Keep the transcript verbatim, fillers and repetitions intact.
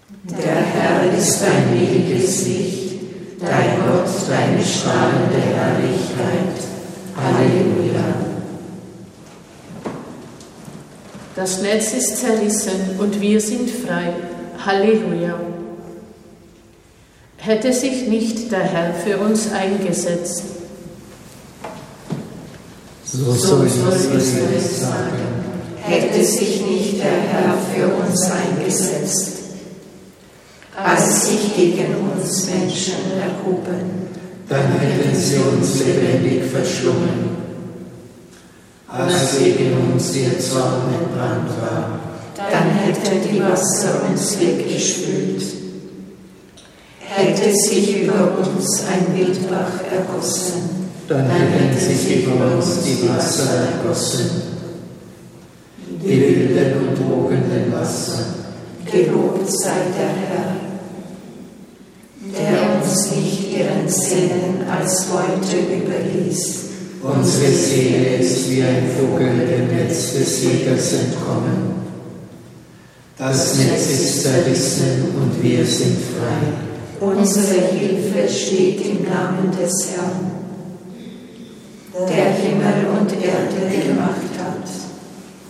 Der Herr ist dein ewiges Licht, dein Gott, deine strahlende Herrlichkeit. Halleluja. Das Netz ist zerrissen und wir sind frei. Halleluja. Hätte sich nicht der Herr für uns eingesetzt, so soll es sagen, hätte sich nicht der Herr für uns eingesetzt, als sich gegen uns Menschen erhoben, dann hätten sie uns lebendig verschlungen. Als gegen uns ihr Zorn entbrannt war, dann hätte die Wasser uns weggespült. Hätte sich über uns ein Wildbach ergossen, dann hätten sich über uns die Wasser ergossen. Die wilden und wogenden Wasser, gelobt sei der Herr, der uns nicht ihren Sinnen als Beute überließ. Unsere Seele ist wie ein Vogel dem Netz des Jägers entkommen. Das Netz ist zerrissen und wir sind frei. Unsere Hilfe steht im Namen des Herrn, der Himmel und Erde gemacht hat.